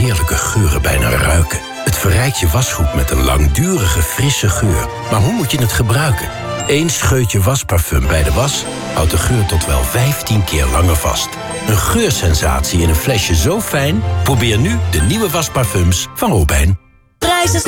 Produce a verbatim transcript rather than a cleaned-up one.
heerlijke geuren bijna ruiken. Het verrijkt je wasgoed met een langdurige, frisse geur. Maar hoe moet je het gebruiken? Eén scheutje wasparfum bij de was houdt de geur tot wel vijftien keer langer vast. Een geursensatie in een flesje zo fijn? Probeer nu de nieuwe wasparfums van Robijn. Prijzen